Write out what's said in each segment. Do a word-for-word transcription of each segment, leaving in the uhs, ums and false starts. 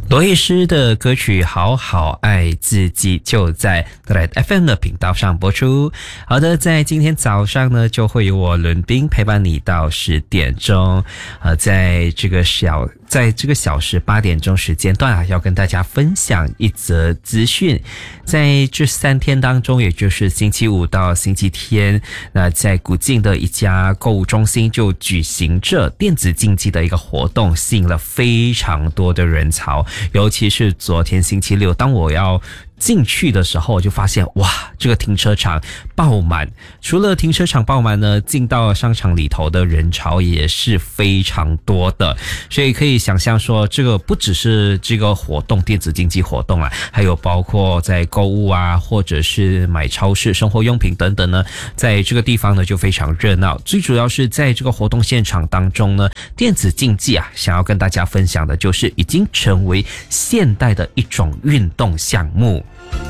罗医师的歌曲《好好爱自己》就在 Red F M 的频道上播出。好的，在今天早上呢，就会有我伦斌陪伴你到十点钟。呃，在这个小在这个小时八点钟时间段啊，要跟大家分享一则资讯。在这三天当中，也就是星期五到星期天，那在古晋的一家购物中心就举行着电子竞技的一个活动，吸引了非常多的人潮。尤其是昨天星期六，当我要进去的时候，我就发现哇，这个停车场爆满。除了停车场爆满呢，进到商场里头的人潮也是非常多的。所以可以想象说，这个不只是这个活动，电子竞技活动啊，还有包括在购物啊，或者是买超市生活用品等等呢，在这个地方呢就非常热闹。最主要是在这个活动现场当中呢，电子竞技啊，想要跟大家分享的就是已经成为现代的一种运动项目。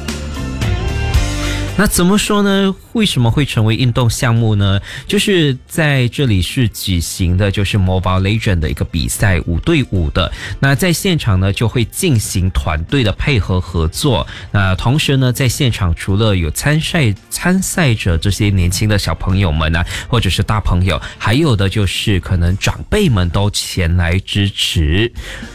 那怎么说呢？为什么会成为运动项目呢？就是在这里是举行的就是 Mobile Legend 的一个比赛，五对五的。那在现场呢，就会进行团队的配合合作。那同时呢，在现场除了有参赛参赛者这些年轻的小朋友们啊，或者是大朋友，还有的就是可能长辈们都前来支持。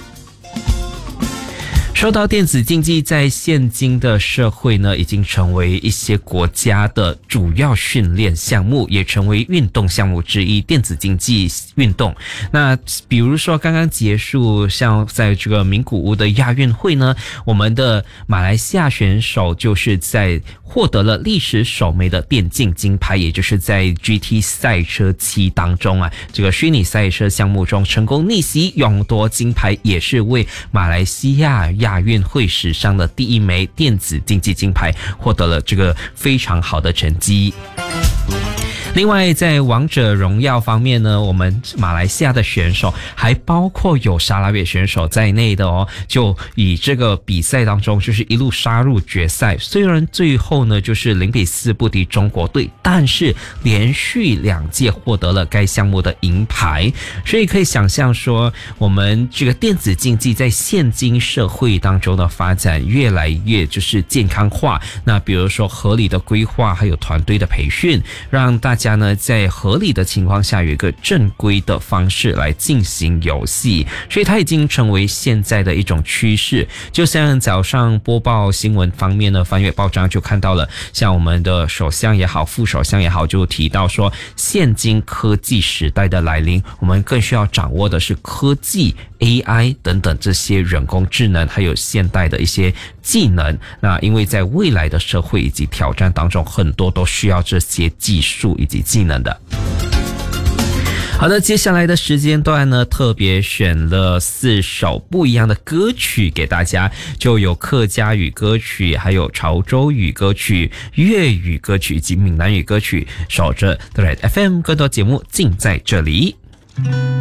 说到电子竞技，在现今的社会呢，已经成为一些国家的主要训练项目，也成为运动项目之一。电子竞技运动，那比如说刚刚结束，像在这个名古屋的亚运会呢，我们的马来西亚选手就是在获得了历史首枚的电竞金牌，也就是在 G T 赛车七当中啊，这个虚拟赛车项目中成功逆袭勇夺金牌，也是为马来西亚亚运会史上的第一枚电子竞技金牌，获得了这个非常好的成绩。另外在王者荣耀方面呢，我们马来西亚的选手还包括有沙拉越选手在内的哦，就以这个比赛当中就是一路杀入决赛。虽然最后呢就是零比四不敌中国队，但是连续两届获得了该项目的银牌。所以可以想象说，我们这个电子竞技在现今社会当中的发展越来越就是健康化。那比如说合理的规划，还有团队的培训，让大家家呢在合理的情况下有一个正规的方式来进行游戏，所以它已经成为现在的一种趋势。就像早上播报新闻方面呢，翻阅报章就看到了，像我们的首相也好，副首相也好，就提到说，现今科技时代的来临，我们更需要掌握的是科技、A I 等等这些人工智能，还有现代的一些技能。那因为在未来的社会以及挑战当中，很多都需要这些技术以及技能的。好的，接下来的时间段呢，特别选了四首不一样的歌曲给大家，就有客家语歌曲，还有潮州语歌曲、粤语歌曲以及闽南语歌曲。守着 Red F M， 更多节目尽在这里。